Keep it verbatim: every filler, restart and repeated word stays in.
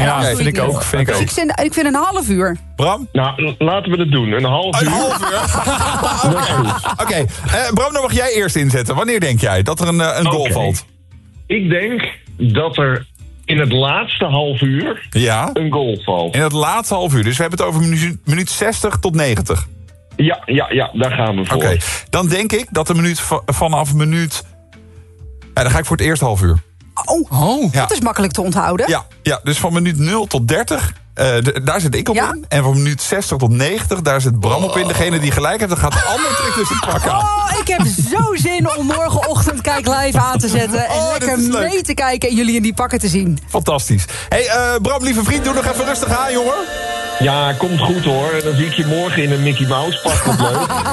Ja, nee, vind ik ook. Vind ik, Dus ook. ik, vind, ik vind een half uur. Bram? Nou, laten we het doen. Een half uur. Een half uur? Oké, okay. uh, Bram, dan mag jij eerst inzetten. Wanneer denk jij dat er een, uh, een goal Okay. valt? Ik denk dat er in het laatste half uur Ja? een goal valt. In het laatste half uur. Dus we hebben het over minuut, minuut zestig tot negentig. Ja, ja, ja, daar gaan we voor. Oké, okay. Dan denk ik dat de minuut va- vanaf minuut... Ja, dan ga ik voor het eerste half uur. Oh, Oh. Ja. dat is makkelijk te onthouden. Ja, ja, dus van minuut nul tot dertig, uh, de, daar zit ik op Ja. in. En van minuut zestig tot negentig, daar zit Bram op in. Degene die gelijk heeft, dan gaat de andere trick dus het pak aan. Oh, ik heb zo zin om morgenochtend Kijk Live aan te zetten. En Oh, lekker dit is leuk. mee te kijken en jullie in die pakken te zien. Fantastisch. Hey, uh, Bram, lieve vriend, doe nog even rustig aan, jongen. Ja, komt goed hoor. En dan zie ik je morgen in een Mickey Mouse pak. Wat leuk.